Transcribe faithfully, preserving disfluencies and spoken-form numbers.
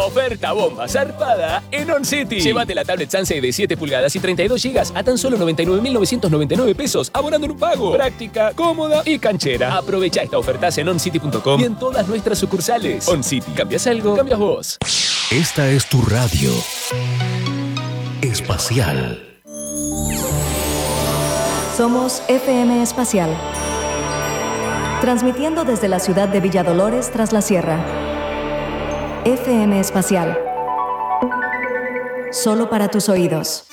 Oferta bomba zarpada en On City. Llévate la tablet Sansei de siete pulgadas y treinta y dos gigas a tan solo noventa y nueve mil novecientos noventa y nueve pesos, abonando en un pago. Práctica, cómoda y canchera. Aprovecha esta oferta en on city punto com y en todas nuestras sucursales. On City. ¿Cambias algo? Cambias vos. Esta es tu radio espacial. Somos F M Espacial. Transmitiendo desde la ciudad de Villa Dolores tras la sierra. F M Espacial. Solo para tus oídos.